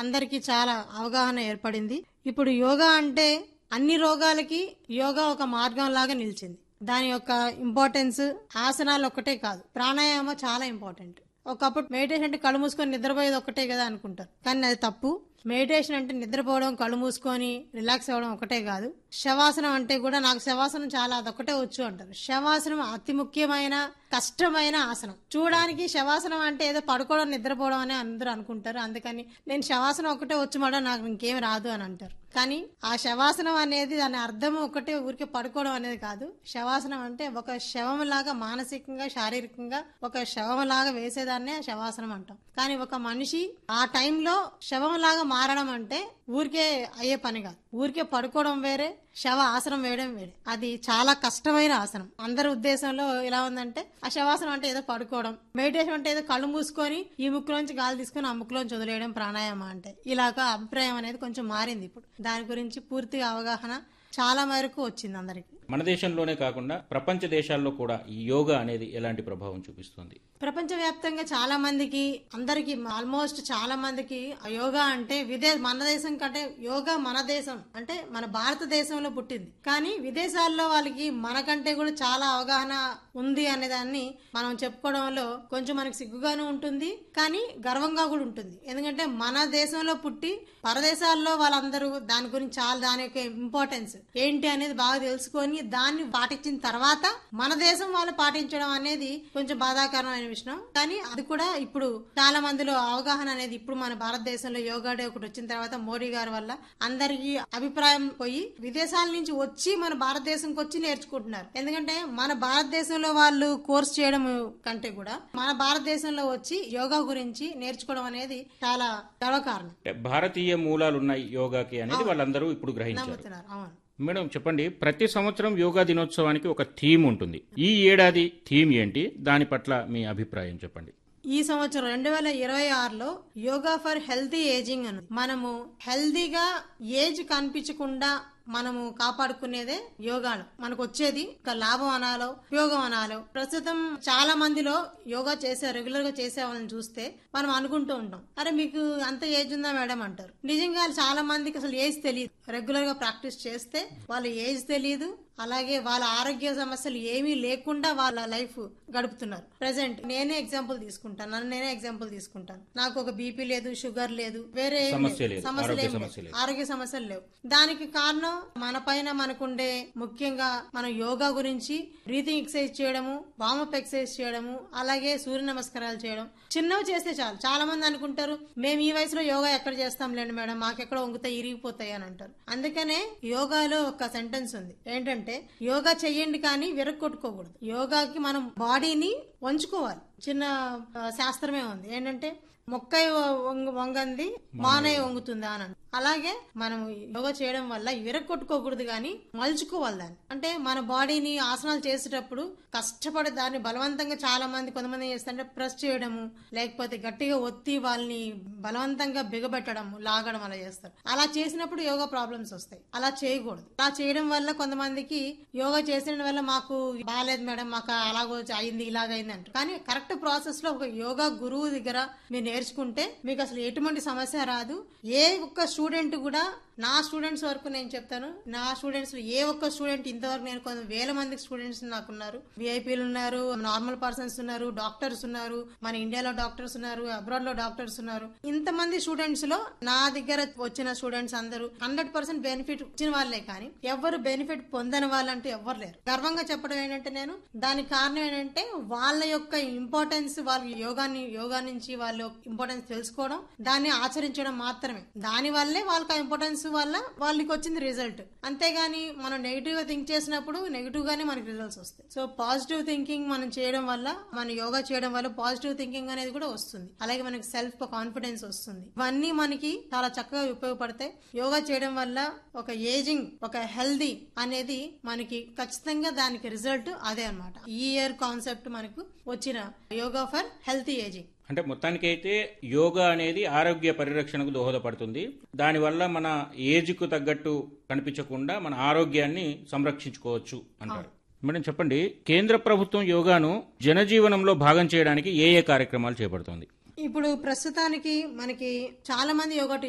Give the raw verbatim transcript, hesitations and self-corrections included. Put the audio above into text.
అందరికీ చాలా అవగాహన ఏర్పడింది. ఇప్పుడు యోగా అంటే అన్ని రోగాలకి యోగా ఒక మార్గం లాగా నిలిచింది. దాని యొక్క ఇంపార్టెన్స్ ఆసనాలు ఒక్కటే కాదు, ప్రాణాయామం చాలా ఇంపార్టెంట్. ఒకప్పుడు మెడిటేషన్ అంటే కళ్ళు మూసుకొని నిద్రపోయేది ఒక్కటే కదా అనుకుంటారు, కానీ అది తప్పు. మెడిటేషన్ అంటే నిద్రపోవడం, కళ్ళు మూసుకొని రిలాక్స్ అవ్వడం ఒకటే కాదు. శవాసనం అంటే కూడా నాకు శవాసనం చాలా అదొక్కటే వచ్చు అంటారు. శవాసనం అతి ముఖ్యమైన కష్టమైన ఆసనం. చూడడానికి శవాసనం అంటే ఏదో పడుకోవడం నిద్రపోవడం అని అందరూ అనుకుంటారు. అందుకని నేను శవాసనం ఒకటే వచ్చు మేడం, నాకు ఇంకేం రాదు అని అంటారు. కానీ ఆ శవాసనం అనేది దాని అర్థం ఒకటే ఊరికే పడుకోవడం అనేది కాదు. శవాసనం అంటే ఒక శవంలాగా మానసికంగా శారీరకంగా ఒక శవంలాగా వేసేదాన్నే శవాసనం అంటాం. కానీ ఒక మనిషి ఆ టైంలో శవంలాగా మారడం అంటే ఊరికే అయ్యే పని కాదు. ఊరికే పడుకోవడం వేరే, శవ ఆసనం వేయడం వేరే. అది చాలా కష్టమైన ఆసనం. అందరి ఉద్దేశంలో ఇలా ఉందంటే ఆ శవాసనం అంటే ఏదో పడుకోవడం, మెడిటేషన్ అంటే ఏదో కళ్ళు మూసుకొని ఈ ముక్కులోంచి గాలి తీసుకొని ఆ ముక్కులోంచి వదిలేయడం ప్రాణాయామం అంటే. ఇలాగా అభిప్రాయం అనేది కొంచెం మారింది. ఇప్పుడు దాని గురించి పూర్తిగా అవగాహన చాలా మేరకు వచ్చింది అందరికి. మన దేశంలోనే కాకుండా ప్రపంచ దేశాల్లో కూడా ఈ యోగా అనేది ఎలాంటి ప్రభావం చూపిస్తుంది? ప్రపంచవ్యాప్తంగా చాలా మందికి, అందరికి ఆల్మోస్ట్ చాలా మందికి యోగా అంటే విదే మన దేశం కంటే యోగా మన దేశం అంటే మన భారతదేశంలో పుట్టింది. కానీ విదేశాల్లో వాళ్ళకి మనకంటే కూడా చాలా అవగాహన ఉంది అనే దాన్ని మనం చెప్పుకోవడంలో కొంచెం మనకి సిగ్గుగాను ఉంటుంది, కానీ గర్వంగా కూడా ఉంటుంది. ఎందుకంటే మన దేశంలో పుట్టి పరదేశాల్లో వాళ్ళందరూ దాని గురించి చాలా దాని యొక్క ఇంపార్టెన్స్ ఏంటి అనేది బాగా తెలుసుకొని దాన్ని పాటించిన తర్వాత మన దేశం వాళ్ళు పాటించడం అనేది కొంచెం బాధాకరమైన విషయం. కానీ అది కూడా ఇప్పుడు చాలా మందిలో అవగాహన అనేది ఇప్పుడు మన భారతదేశంలో యోగా డే ఒకటి వచ్చిన తర్వాత మోడీ గారి వల్ల అందరికి అభిప్రాయం పోయి విదేశాల నుంచి వచ్చి మన భారతదేశంకి వచ్చి నేర్చుకుంటున్నారు. ఎందుకంటే మన భారతదేశంలో వాళ్ళు కోర్స్ చేయడం కంటే కూడా మన భారతదేశంలో వచ్చి యోగా గురించి నేర్చుకోవడం అనేది చాలా గర్వకారణం. భారతీయ మూలాలు ఉన్నాయి యోగాకి అనేది వాళ్ళందరూ ఇప్పుడు గ్రహించారు. అవును మేడం చెప్పండి, ప్రతి సంవత్సరం యోగా దినోత్సవానికి ఒక థీమ్ ఉంటుంది. ఈ ఏడాది థీమ్ ఏంటి? దాని పట్ల మీ అభిప్రాయం చెప్పండి. ఈ సంవత్సరం రెండు వేల ఇరవై ఆరులో యోగా ఫర్ హెల్తీ ఏజింగ్ అని, మనము హెల్తీగా ఏజ్ కనిపించకుండా మనము కాపాడుకునేదే యోగాను. మనకు వచ్చేది ఒక లాభం అనాలో ఉపయోగం అనాలో. ప్రస్తుతం చాలా మందిలో యోగా చేసే రెగ్యులర్ గా చేసే వాళ్ళని చూస్తే మనం అనుకుంటూ ఉంటాం, అరే మీకు అంత ఏజ్ ఉందా మేడం అంటారు. నిజంగా చాలా మందికి అసలు ఏజ్ తెలియదు. రెగ్యులర్ గా ప్రాక్టీస్ చేస్తే వాళ్ళ ఏజ్ తెలియదు, అలాగే వాళ్ళ ఆరోగ్య సమస్యలు ఏమీ లేకుండా వాళ్ళ లైఫ్ గడుపుతున్నారు. ప్రెసెంట్ నేనే ఎగ్జాంపుల్ తీసుకుంటాను, నన్ను నేనే ఎగ్జాంపుల్ తీసుకుంటాను. నాకు ఒక బీపీ లేదు, షుగర్ లేదు, వేరే సమస్యలు ఆరోగ్య సమస్యలు లేవు. దానికి కారణం మన పైన మనకుండే ముఖ్యంగా మనం యోగా గురించి బ్రీతింగ్ ఎక్సర్సైజ్ చేయడము, వార్మప్ ఎక్సర్సైజ్ చేయడము, అలాగే సూర్య నమస్కారాలు చేయడం. చిన్నవి చేస్తే చాలు. చాలా మంది అనుకుంటారు మేము ఈ వయసులో యోగా ఎక్కడ చేస్తాం లేండి మేడం, మాకెక్కడ వంగుతాయి ఇరిగిపోతాయి అని అంటారు. అందుకనే యోగాలో ఒక సెంటెన్స్ ఉంది ఏంటంటే, యోగా చెయ్యండి కానీ విరగొట్టుకోకూడదు. యోగాకి మనం బాడీని వంచుకోవాలి. చిన్న శాస్త్రమే ఉంది ఏంటంటే, మొక్కై వంగంది మానయ్య వంగుతుందా అని. అలాగే మనం యోగా చేయడం వల్ల విరగొట్టుకోకూడదు కానీ మలుచుకోవాలి దాన్ని. అంటే మన బాడీని ఆసనాలు చేసేటప్పుడు కష్టపడి దాన్ని బలవంతంగా చాలా మంది కొంతమంది చేస్తారంటే ప్రెస్ చేయడము, లేకపోతే గట్టిగా ఒత్తి వాళ్ళని బలవంతంగా బిగబెట్టడం, లాగడం అలా చేస్తారు. అలా చేసినప్పుడు యోగా ప్రాబ్లమ్స్ వస్తాయి. అలా చేయకూడదు. అలా చేయడం వల్ల కొంతమందికి యోగా చేసిన వల్ల మాకు బాగాలేదు మేడం, మాకు అలాగో అయింది ఇలాగైంది అంటారు. కానీ కరెక్ట్ ప్రాసెస్ లో ఒక యోగా గురువు దగ్గర మీరు నేర్చుకుంటే మీకు అసలు ఎటువంటి సమస్య రాదు. ఏ ఒక్క స్టూడెంట్ కూడా, నా స్టూడెంట్స్ వరకు నేను చెప్తాను, నా స్టూడెంట్స్ ఏ ఒక్క స్టూడెంట్ ఇంతవరకు నేను కొంత వేల మంది స్టూడెంట్స్ నాకున్నారు. విఐపీలు ఉన్నారు, నార్మల్ పర్సన్స్ ఉన్నారు, డాక్టర్స్ ఉన్నారు, మన ఇండియాలో డాక్టర్స్ ఉన్నారు, అబ్రాడ్ లో డాక్టర్స్ ఉన్నారు. ఇంతమంది స్టూడెంట్స్ లో నా దగ్గర వచ్చిన స్టూడెంట్స్ అందరూ హండ్రెడ్ పర్సెంట్ బెనిఫిట్ వచ్చిన వాళ్ళే. కానీ ఎవరు బెనిఫిట్ పొందని వాళ్ళంటూ ఎవరు లేరు. గర్వంగా చెప్పడం ఏంటంటే నేను దానికి కారణం ఏంటంటే వాళ్ళ యొక్క ఇంపార్టెన్స్, వాళ్ళ యోగాని యోగా నుంచి వాళ్ళు ఇంపార్టెన్స్ తెలుసుకోవడం, దాన్ని ఆచరించడం మాత్రమే. దాని వల్లే వాళ్ళకి ఇంపార్టెన్స్ వల్ల వాళ్ళకి వచ్చింది రిజల్ట్. అంతేగాని మనం నెగిటివ్ గా థింక్ చేసినప్పుడు నెగిటివ్ గానే మనకి రిజల్ట్స్ వస్తాయి. సో పాజిటివ్ థింకింగ్ మనం చేయడం వల్ల, మన యోగా చేయడం వల్ల పాజిటివ్ థింకింగ్ అనేది కూడా వస్తుంది. అలాగే మనకి సెల్ఫ్ కాన్ఫిడెన్స్ వస్తుంది. ఇవన్నీ మనకి చాలా చక్కగా ఉపయోగపడతాయి. యోగా చేయడం వల్ల ఒక ఏజింగ్, ఒక హెల్దీ అనేది మనకి ఖచ్చితంగా దానికి రిజల్ట్ అదే అన్నమాట. ఈ ఇయర్ కాన్సెప్ట్ మనకు వచ్చిన యోగా ఫర్ హెల్తీ ఏజింగ్. అంటే మొత్తానికైతే యోగా అనేది ఆరోగ్య పరిరక్షణకు దోహదపడుతుంది. దానివల్ల మన ఏజ్ కు తగ్గట్టు కనిపించకుండా మన ఆరోగ్యాన్ని సంరక్షించుకోవచ్చు అంటారు. మేడం చెప్పండి, కేంద్ర ప్రభుత్వం యోగాను జనజీవనంలో భాగం చేయడానికి ఏ ఏ కార్యక్రమాలు చేపడుతోంది? ఇప్పుడు ప్రస్తుతానికి మనకి చాలా మంది యోగా